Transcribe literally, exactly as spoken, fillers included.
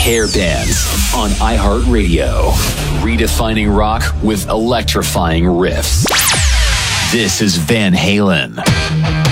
Hair Bands on iHeartRadio. Redefining rock with electrifying riffs. This is Van Halen.